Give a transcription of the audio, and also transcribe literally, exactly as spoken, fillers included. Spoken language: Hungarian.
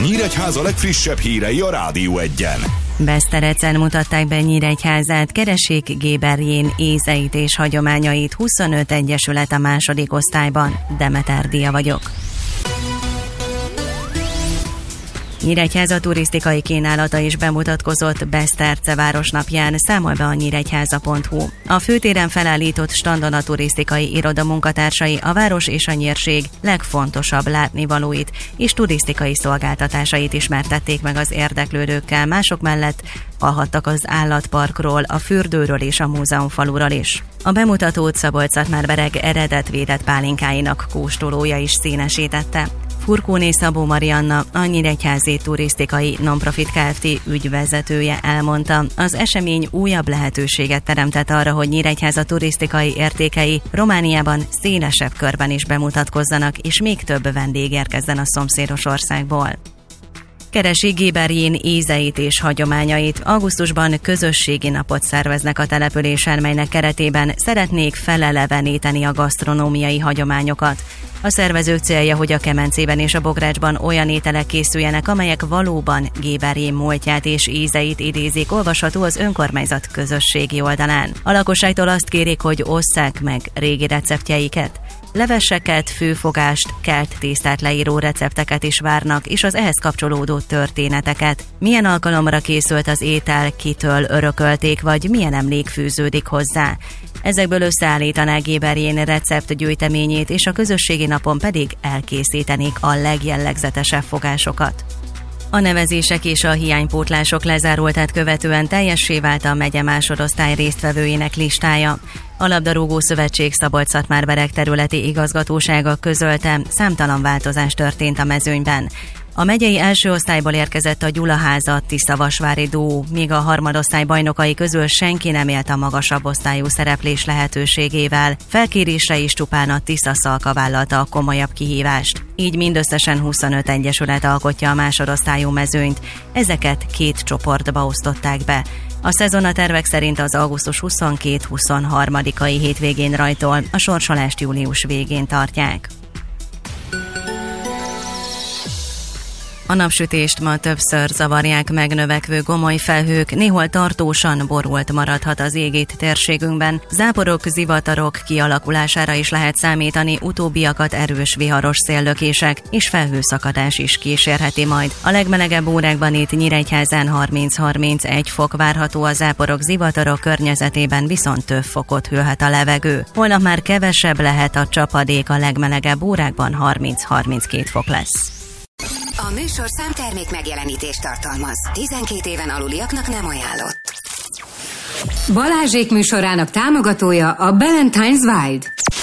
Nyíregyháza legfrissebb hírei a Rádió Egyen. Beszterecen mutatták be Nyíregyházát, keressék Géberjén ízeit és hagyományait. huszonöt egyesület a második osztályban. Demeter Dia vagyok. Nyíregyháza turisztikai kínálata is bemutatkozott Beszterce városnapján, számol be a nyíregyháza pont hu. A főtéren felállított standon a turisztikai iroda munkatársai a város és a nyírség legfontosabb látnivalóit és turisztikai szolgáltatásait ismertették meg az érdeklődőkkel, mások mellett hallhattak az állatparkról, a fürdőről és a múzeumfaluról is. A bemutatót Szabolcs-Szatmár-Bereg eredetvédett pálinkáinak kóstolója is színesítette. Furkóné Szabó Marianna, a Nyíregyházi Turisztikai Nonprofit Kft. Ügyvezetője elmondta, az esemény újabb lehetőséget teremtett arra, hogy Nyíregyháza turisztikai értékei Romániában szélesebb körben is bemutatkozzanak, és még több vendég érkezzen a szomszédos országból. Keresi Géberjén ízeit és hagyományait. Augusztusban közösségi napot szerveznek a településen, melynek keretében szeretnék feleleveníteni a gasztronómiai hagyományokat. A szervezők célja, hogy a Kemencében és a Bográcsban olyan ételek készüljenek, amelyek valóban Géberjén múltját és ízeit idézik, olvasható az önkormányzat közösségi oldalán. A lakosságtól azt kérik, hogy osszák meg régi receptjeiket. Leveseket, főfogást, kelt tésztát leíró recepteket is várnak, és az ehhez kapcsolódó történeteket. Milyen alkalomra készült az étel, kitől örökölték, vagy milyen emlék fűződik hozzá. Ezekből összeállítanák Géberjén receptgyűjteményét, és a közösségi napon pedig elkészítenék a legjellegzetesebb fogásokat. A nevezések és a hiánypótlások lezárultát követően teljessé vált a megye másodosztály résztvevőinek listája. A Labdarúgó Szövetség Szabolcs-Szatmár-Bereg területi igazgatósága közölte, számtalan változás történt a mezőnyben. A megyei első osztályból érkezett a Gyulaháza Tiszavasvári duó, míg a harmadosztály bajnokai közül senki nem élt a magasabb osztályú szereplés lehetőségével. Felkérésre is csupán a Tiszaszalka vállalta a komolyabb kihívást. Így mindösszesen huszonöt egyesület alkotja a másodosztályú mezőnyt, ezeket két csoportba osztották be. A szezon a tervek szerint az augusztus huszonkettő-huszonharmadikai hétvégén rajtol, a sorsolást július végén tartják. A napsütést ma többször zavarják meg növekvő gomoly felhők, néhol tartósan borult maradhat az ég itt térségünkben. Záporok, zivatarok kialakulására is lehet számítani, utóbbiakat erős viharos széllökések és felhőszakadás is kísérheti majd. A legmelegebb órákban itt Nyíregyházán harminc-harmincegy fok várható, a záporok, zivatarok környezetében viszont több fokot hőhet a levegő. Holnap már kevesebb lehet a csapadék, a legmelegebb órákban harminc-harminckét fok lesz. A műsorszám termék megjelenítést tartalmaz. tizenkét éven aluliaknak nem ajánlott. Balázsék műsorának támogatója a Ballantine's Wild.